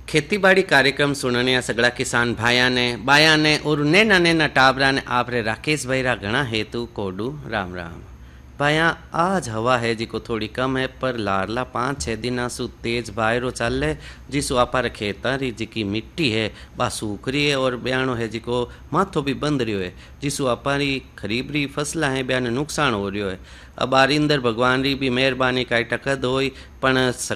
खेतीबाड़ी कार्यक्रम सुनने आ सगळा किसान भाया ने बाया ने और नैना नैना टाबरा ने आपरे राकेश भाई रा घना हेतु कोडू राम राम। भाया आज हवा है जिको थोड़ी कम है पर लारला 5-6 दिन सु तेज बायरो चल जिसु आपार खेता री जिकी मिट्टी है बा सूख रही है और ब्याणो है जिको माथो भी बंद रही है जिसु आपारी खरीबरी फसला है ब्याने नुकसान हो रही है। अब आरिंदर भगवान री भी मेहरबानी काई टकद होई पण